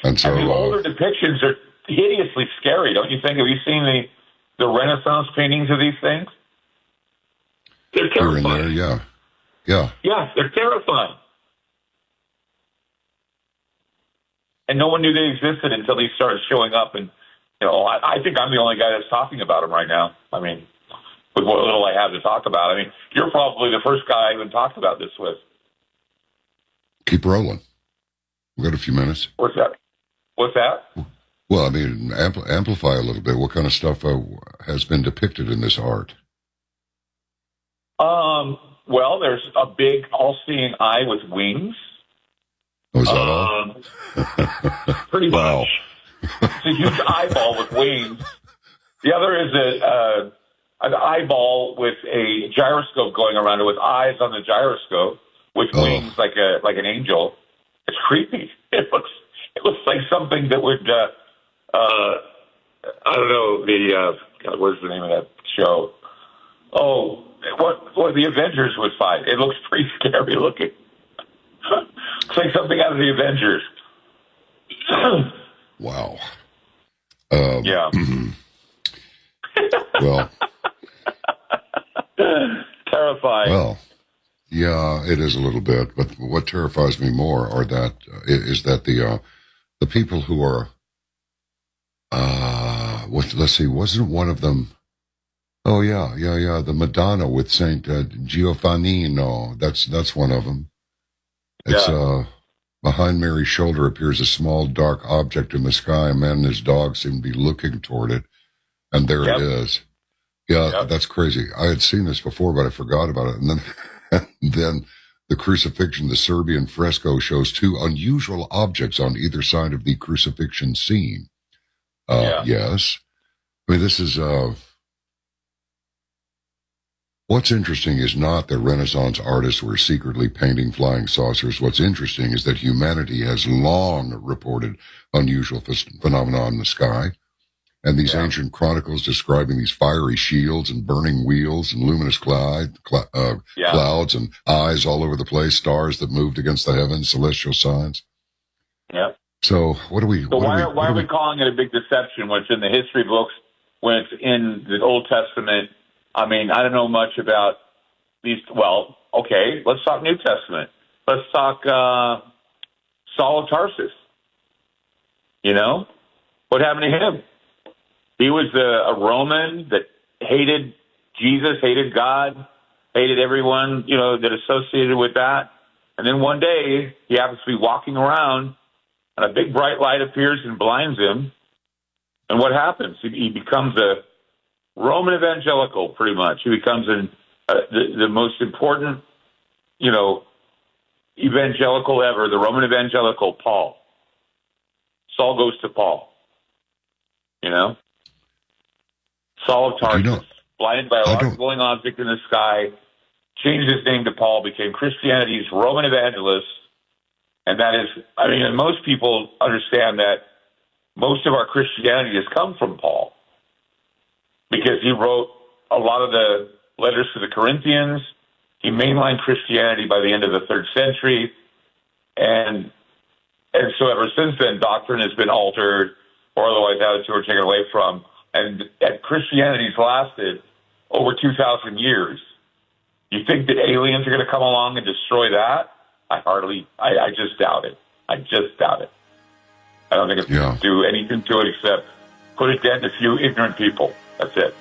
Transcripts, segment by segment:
And so, the older depictions are hideously scary, don't you think? Have you seen the Renaissance paintings of these things? They're terrifying. Here and there, yeah. Yeah. Yeah, they're terrifying. And no one knew they existed until they started showing up. And, I think I'm the only guy that's talking about them right now. I mean, with what little I have to talk about. I mean, you're probably the first guy I even talked about this with. Keep rolling. We've got a few minutes. What's that? Well, I mean, amplify a little bit. What kind of stuff has been depicted in this art? Well, there's a big all-seeing eye with wings. Was that all? Pretty wow. much. It's a huge eyeball with wings. The other is an eyeball with a gyroscope going around it with eyes on the gyroscope with wings like an angel. It's creepy. It looks like something that would I don't know God, what's the name of that show? Oh, what the Avengers would fight. It looks pretty scary looking. It's like something out of the Avengers. Wow. Yeah. Well. Terrifying. Well, yeah, it is a little bit. But what terrifies me more is that the people who are, let's see, wasn't one of them? Oh yeah, the Madonna with Saint Giovannino. That's one of them. It's behind Mary's shoulder appears a small dark object in the sky. A man and his dog seem to be looking toward it, and there it is. Yeah, that's crazy. I had seen this before, but I forgot about it. And then the crucifixion, the Serbian fresco, shows two unusual objects on either side of the crucifixion scene. Yes. I mean, this is, what's interesting is not that Renaissance artists were secretly painting flying saucers. What's interesting is that humanity has long reported unusual phenomena in the sky. And these ancient chronicles describing these fiery shields and burning wheels and luminous clouds and eyes all over the place, stars that moved against the heavens, celestial signs. Yeah. So why are we calling it a big deception when it's in the history books, when it's in the Old Testament? I mean, I don't know much about these. Well, okay, let's talk New Testament. Let's talk Saul of Tarsus. What happened to him? He was a Roman that hated Jesus, hated God, hated everyone, that associated with that. And then one day he happens to be walking around and a big bright light appears and blinds him. And what happens? He becomes a Roman evangelical, pretty much. He becomes the most important, evangelical ever, the Roman evangelical, Paul. Saul goes to Paul, Saul of Tarsus, blinded by a large glowing object in the sky, changed his name to Paul, became Christianity's Roman evangelist. And that is, and most people understand that most of our Christianity has come from Paul because he wrote a lot of the letters to the Corinthians. He mainlined Christianity by the end of the 3rd century. And so ever since then, doctrine has been altered or otherwise added to or taken away from. And Christianity's lasted over 2,000 years. You think that aliens are going to come along and destroy that? I just doubt it. I don't think it's going to do anything to it except put a dent in a few ignorant people. That's it.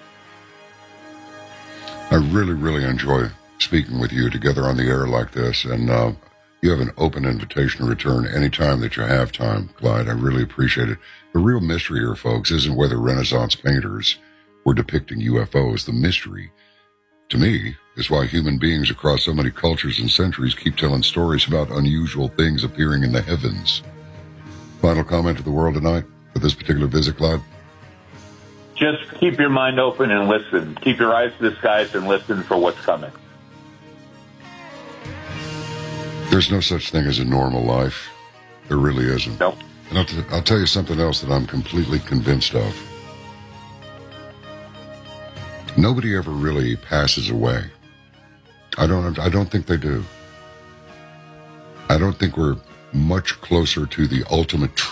I really, really enjoy speaking with you together on the air like this. And you have an open invitation to return anytime that you have time, Clyde. I really appreciate it. The real mystery here, folks, isn't whether Renaissance painters were depicting UFOs. The mystery, to me, is why human beings across so many cultures and centuries keep telling stories about unusual things appearing in the heavens. Final comment to the world tonight for this particular visit, Clyde? Just keep your mind open and listen. Keep your eyes to the skies and listen for what's coming. There's no such thing as a normal life. There really isn't. Nope. And I'll tell you something else that I'm completely convinced of. Nobody ever really passes away. I don't think they do. I don't think we're much closer to the ultimate